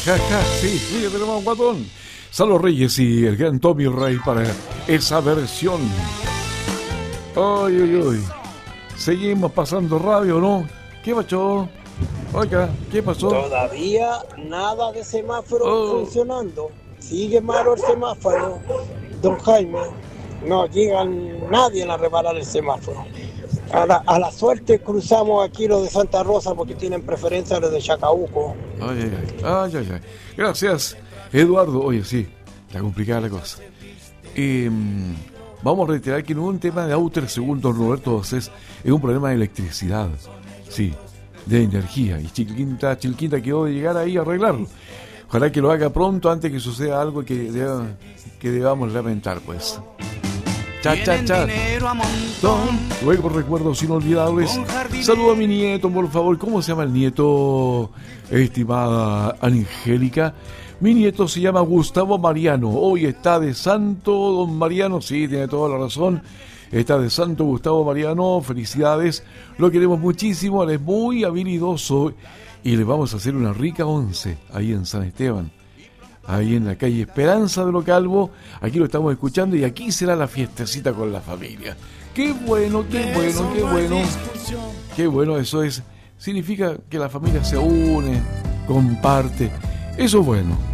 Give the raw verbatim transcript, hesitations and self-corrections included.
Ja, ja, sí, sí, tenemos un guatón. Salo Reyes y el gran Tommy Rey para esa versión. Ay, ay, ay. Seguimos pasando radio, ¿no? ¿Qué pasó? Oiga, ¿qué pasó? Todavía nada de semáforo Oh. funcionando. Sigue malo el semáforo, don Jaime. No llegan nadie a reparar el semáforo. A la, a la suerte cruzamos aquí los de Santa Rosa porque tienen preferencia los de Chacabuco. Ay, ay, ay, ay, ay, ay. Gracias, Eduardo. Oye, sí, está complicada la cosa. Eh, vamos a reiterar que no es un tema de Outer, según don Roberto Docés, es un problema de electricidad. Sí, de energía. Y Chilquinta, Chilquinta quedó de llegar ahí a arreglarlo. Ojalá que lo haga pronto antes que suceda algo que, deba, que debamos lamentar, pues. Cha, cha, cha. Luego recuerdos inolvidables. Saludo a mi nieto, por favor. ¿Cómo se llama el nieto, estimada Angélica? Mi nieto se llama Gustavo Mariano. Hoy está de santo don Mariano. Sí, tiene toda la razón. Está de santo Gustavo Mariano. Felicidades. Lo queremos muchísimo. Él es muy habilidoso. Y le vamos a hacer una rica once ahí en San Esteban. Ahí en la calle Esperanza de Lo Calvo. Aquí lo estamos escuchando y aquí será la fiestecita con la familia. Qué bueno, qué bueno, qué bueno. Qué bueno, eso es. Significa que la familia se une, comparte. Eso es bueno.